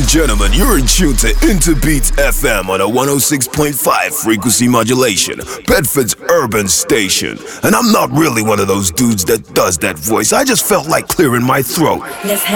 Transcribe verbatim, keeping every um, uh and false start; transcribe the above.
gentlemen, you're in tune to Interbeats F M on a one oh six point five frequency modulation, Bedford's urban station. And I'm not really one of those dudes that does that voice. I just felt like clearing my throat. Let's